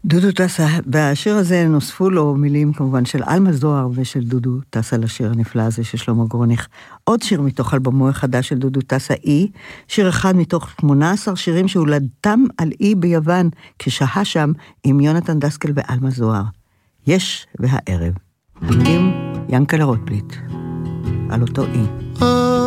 דודו טסה, בשיר הזה נוספו לו מילים כמובן של אלמה זוהר ושל דודו טסה לשיר הנפלא הזה של שלמה גרוניך. עוד שיר מתוך אלבומו החדש של דודו טסה, אי, שיר אחד מתוך 18 שירים שהולדתם על אי ביוון, כשהה שם עם יונתן דסקל ואלמה זוהר. יש והערב. מילים ינקלה רוטבליט, על אותו אי.